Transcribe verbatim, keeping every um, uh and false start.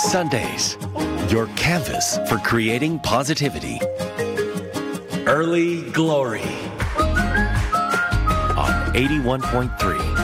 Sundays, your canvas for creating positivity. Early Glory on eighty-one point three